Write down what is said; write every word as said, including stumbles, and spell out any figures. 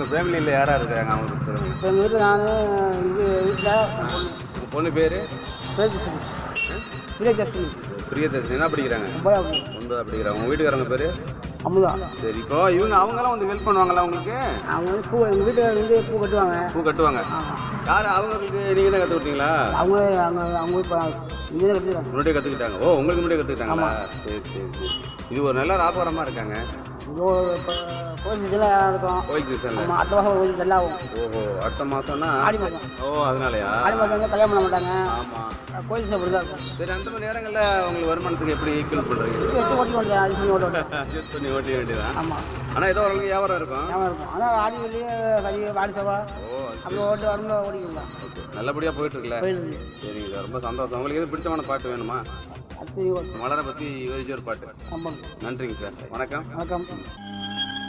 உங்கள் ஃபேமிலியில் யாராக இருக்கிறாங்க அவங்களுக்கு சொல்லுங்கள். எங்கள் வீட்டில் நான் இது வீட்டில் உங்கள் பொண்ணு பேர் பிரியதர்ஷினி. பிரியதர்ஷினி பிரியதர்ஷினி என்ன படிக்கிறாங்க? ஒன்பதா படிக்கிறாங்க. உங்கள் வீட்டுக்காரங்க பேர் அமுதா. சரி, இப்போ இவங்க அவங்களாம் வந்து ஹெல்ப் பண்ணுவாங்களா உங்களுக்கு? அவங்க வந்து பூ எங்கள் வீட்டில் வந்து பூ கட்டுவாங்க. பூ கட்டுவாங்க. யார் அவங்களுக்கு நீங்கள் தான் கற்று விட்டீங்களா? அவங்க அவங்க அவங்க இப்போ இங்கே தான் கற்றுக்கிறாங்க. முன்னாடியே கற்றுக்கிட்டாங்க. ஓ, உங்களுக்கு முன்னாடியே கற்றுக்கிட்டாங்களா? சரி சரி சரி. இது ஒரு நல்ல லாபகரமாக இருக்காங்க. இப்போ இப்போ கோயில் சீசன் இருக்கும். கோயில் சீசனில் ஆமாம், அடுத்த மாதம் கோயில் செல் ஆகும். ஓஹோ, அடுத்த மாதம்னா ஆடி மாதம். ஓ, அதனாலயா? ஆடி மாதம் வந்து கல்யாணம் பண்ண மாட்டாங்க. ஆமாம், கோயில் சீசன் அப்படி தான் இருக்கும். சரி. அந்த மாதிரி நேரங்களில் உங்களுக்கு வருமானத்துக்கு எப்படி ஈக்குவல் பண்ணுறீங்க? எட்டு ஓட்டி ஓட்டி அஞ்சு பண்ணி ஓட்ட ஓட்ட. அட்ஜஸ்ட் பண்ணி ஓட்டிக்க வேண்டியதான். ஆமாம், ஆனால் ஏதோ ஓரளவுக்கு வியாபாரம் இருக்கும். ஞாபகம் இருக்கும். ஆனால் ஆடி வெளியே சரி ஆடி சவா ஓ, அப்படி ஓட்டு வரும்போது ஓடிக்கலாம். ஓகே, நல்லபடியாக போயிட்டுருக்குல்ல? போயிடுது. சரி, இது ரொம்ப சந்தோஷம். உங்களுக்கு எது பிடிச்சமான பாட்டு வேணுமா? அடுத்து மலரை பற்றி யோசிச்சு ஒரு பாட்டு. ஆமாம். நன்றிங்க சார். வணக்கம். வணக்கம்.